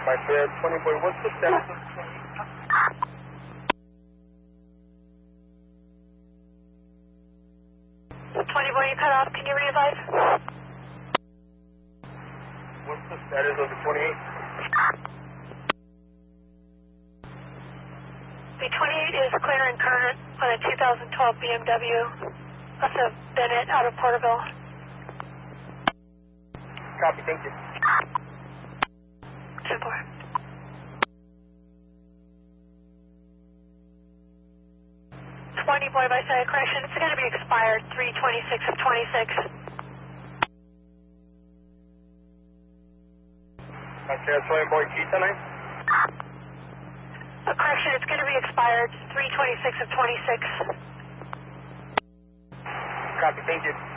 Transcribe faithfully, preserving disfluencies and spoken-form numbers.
My fair twenty boy, what's the status of the twenty-eight? twenty boy, you cut off. Can you re-advise? What's the status of the twenty-eight? The twenty-eight is clear and current on a two thousand twelve B M W. That's a Bennett out of Porterville. Copy, thank you. ten four. twenty boy, by side correction, it's going to be expired three twenty-six of twenty-six. My fair twenty boy, G tonight? A correction, it's going to be expired three twenty-six of twenty-six. Copy, thank you.